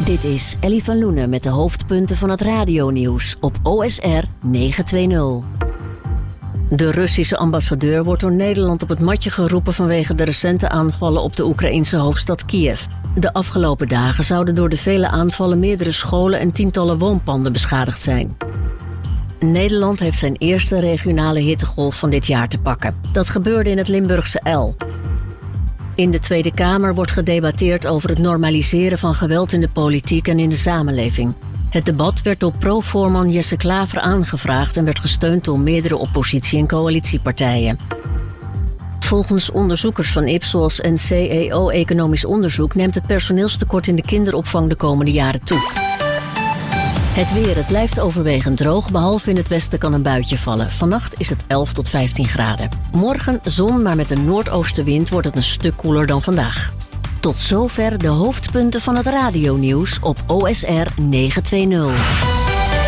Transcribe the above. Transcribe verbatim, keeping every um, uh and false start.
Dit is Ellie van Loenen met de hoofdpunten van het radionieuws op O S R negenhonderdtwintig. De Russische ambassadeur wordt door Nederland op het matje geroepen vanwege de recente aanvallen op de Oekraïense hoofdstad Kiev. De afgelopen dagen zouden door de vele aanvallen meerdere scholen en tientallen woonpanden beschadigd zijn. Nederland heeft zijn eerste regionale hittegolf van dit jaar te pakken. Dat gebeurde in het Limburgse El. In de Tweede Kamer wordt gedebatteerd over het normaliseren van geweld in de politiek en in de samenleving. Het debat werd door pro-voorman Jesse Klaver aangevraagd en werd gesteund door meerdere oppositie- en coalitiepartijen. Volgens onderzoekers van Ipsos en C E O Economisch Onderzoek neemt het personeelstekort in de kinderopvang de komende jaren toe. Het weer, het blijft overwegend droog, behalve in het westen kan een buitje vallen. Vannacht is het elf tot vijftien graden. Morgen zon, maar met een noordoostenwind wordt het een stuk koeler dan vandaag. Tot zover de hoofdpunten van het radionieuws op O S R negenhonderdtwintig.